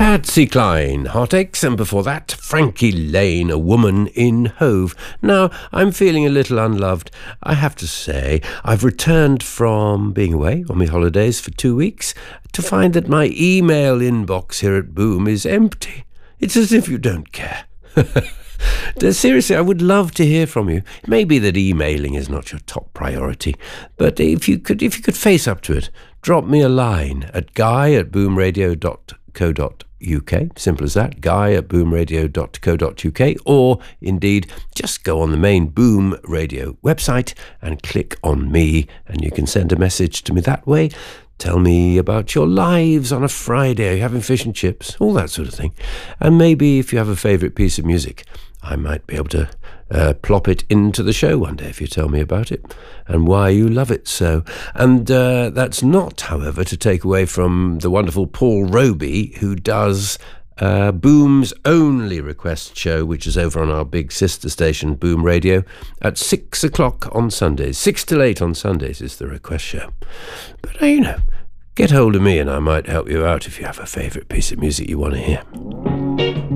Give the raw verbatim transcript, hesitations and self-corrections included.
Patsy Cline, Heartaches, and before that, Frankie Lane, A Woman in Hove. Now, I'm feeling a little unloved. I have to say, I've returned from being away on my holidays for two weeks to find that my email inbox here at Boom is empty. It's as if you don't care. Seriously, I would love to hear from you. It may be that emailing is not your top priority, but if you could, if you could face up to it, drop me a line at guy at boomradio dot co dot uk. Simple as that, guy at boomradio dot co dot uk, or indeed just go on the main Boom Radio website and click on me, and you can send a message to me that way. Tell me about your lives on a Friday. Are you having fish and chips? All that sort of thing. And maybe if you have a favourite piece of music, I might be able to uh, plop it into the show one day if you tell me about it and why you love it so. And uh, that's not, however, to take away from the wonderful Paul Roby, who does uh, Boom's only request show, which is over on our big sister station, Boom Radio, at six o'clock on Sundays. Six till eight on Sundays is the request show. But, uh, you know, get hold of me and I might help you out if you have a favourite piece of music you want to hear.